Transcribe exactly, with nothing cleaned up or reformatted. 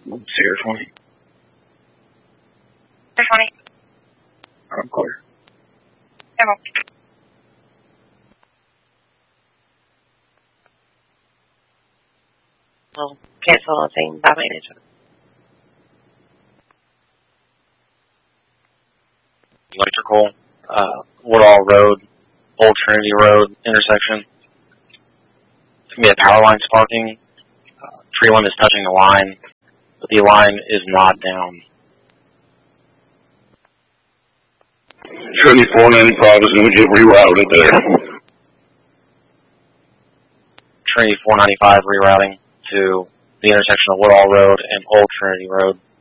Sierra twenty. Sierra twenty. I'm clear. Echo. We'll cancel the thing by management. Electrical, uh, Woodall Road, Old Trinity Road intersection. It's going to be a power line sparking. Uh, tree limb is touching the line, but the line is not down. Trinity four ninety-five is going to get rerouted there. Trinity four ninety-five rerouting to the intersection of Woodall Road and Old Trinity Road.